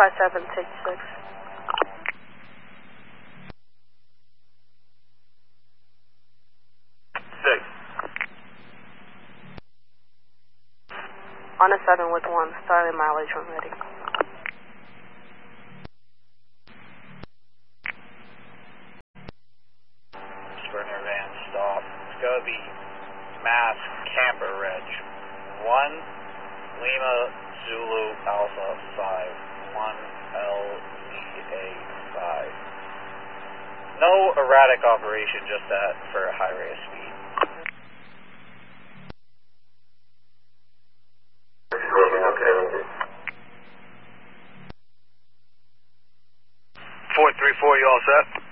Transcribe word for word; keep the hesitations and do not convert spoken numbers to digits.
five seven, take six. Six. On a seven with one, starting mileage when ready. Springer van stop. It's going to be Mass Camper Reg. one Lima Zulu Alpha five. one L Z A five. No erratic operation, just that for a high rate of speed. four three four, you all set?